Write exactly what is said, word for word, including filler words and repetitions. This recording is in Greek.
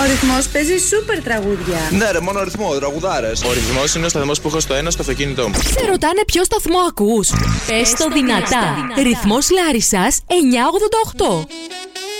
Ρυθμός παίζει σούπερ τραγούδια. Ναι, ρε, μόνο ρυθμό, τραγουδάρες. Ο Ρυθμός είναι ο σταθμός που έχω στο ένα στο αυτοκίνητό μου. Σε ρωτάνε ποιο σταθμό ακούς? Πες το δυνατά. Ρυθμός Λάρισσας εννιακόσια ογδόντα οκτώ.